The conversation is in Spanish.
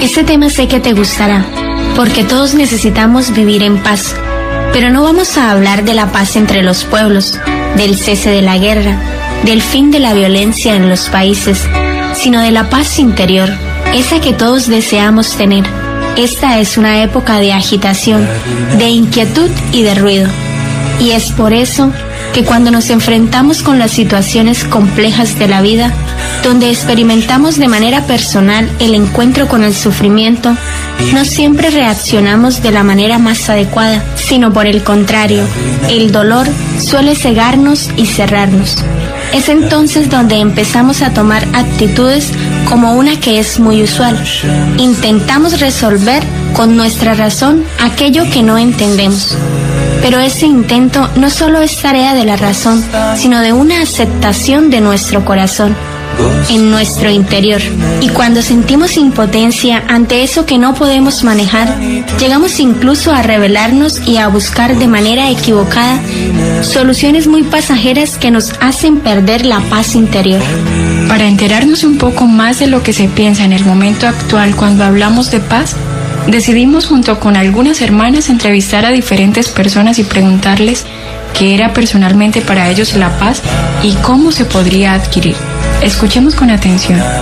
Este tema sé que te gustará, porque todos necesitamos vivir en paz. Pero no vamos a hablar de la paz entre los pueblos, del cese de la guerra, del fin de la violencia en los países, sino de la paz interior, esa que todos deseamos tener. Esta es una época de agitación, de inquietud y de ruido. Y es por eso que cuando nos enfrentamos con las situaciones complejas de la vida, donde experimentamos de manera personal el encuentro con el sufrimiento, no siempre reaccionamos de la manera más adecuada, sino por el contrario, el dolor suele cegarnos y cerrarnos. Es entonces donde empezamos a tomar actitudes como una que es muy usual. Intentamos resolver con nuestra razón aquello que no entendemos. Pero ese intento no solo es tarea de la razón, sino de una aceptación de nuestro corazón, en nuestro interior. Y cuando sentimos impotencia ante eso que no podemos manejar, llegamos incluso a rebelarnos y a buscar de manera equivocada soluciones muy pasajeras que nos hacen perder la paz interior. Para enterarnos un poco más de lo que se piensa en el momento actual cuando hablamos de paz, decidimos junto con algunas hermanas entrevistar a diferentes personas y preguntarles qué era personalmente para ellos la paz y cómo se podría adquirir. Escuchemos con atención.